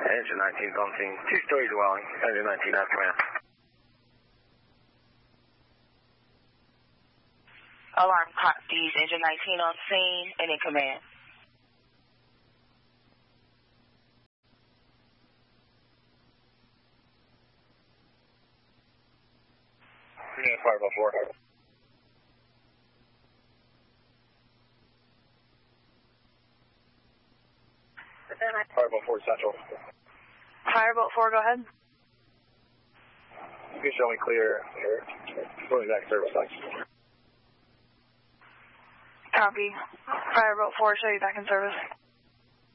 Engine 19 on scene. 2 stories dwelling. Engine 19 out command. Alarm copies. Engine 19 on scene and in command. Yeah, Fireball 4. Firebolt 4 Central. Firebolt 4, go ahead. You can show me clear. Going back service lights. Copy. Firebolt 4, show you back in service.